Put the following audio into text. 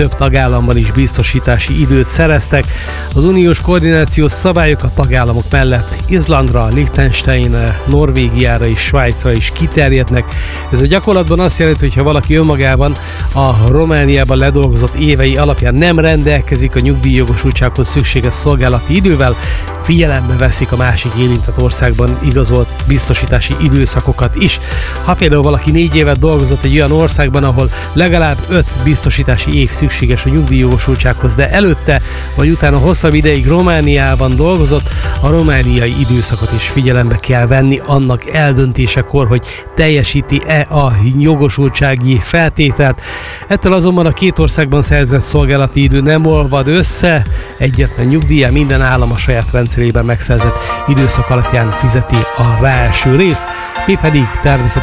több tagállamban is biztosítási időt szereztek. Az uniós koordinációs szabályok a tagállamok mellett Izlandra, Liechtensteinre, Norvégiára és Svájcra is kiterjednek. Ez a gyakorlatban azt jelenti, hogy ha valaki önmagában a Romániában ledolgozott évei alapján nem rendelkezik a nyugdíjjogosultsághoz szükséges szolgálati idővel, figyelembe veszik a másik érintett országban igazolt biztosítási időszakokat is. Ha például valaki 4 évet dolgozott egy olyan országban, ahol legalább 5 biztosítási év szükséges a nyugdíjjogosultsághoz, de előtte vagy utána hosszabb ideig Romániában dolgozott, a romániai időszakot is figyelembe kell venni annak eldöntésekor, hogy teljesíti-e a jogosultsági feltételt. Ettől azonban a két országban szerzett szolgálati idő nem olvad össze, egyetlen nyugdíjjal minden állam a saját rendszerében megszerzett időszak alapján fizeti a ráeső részt, mi pedig természetesen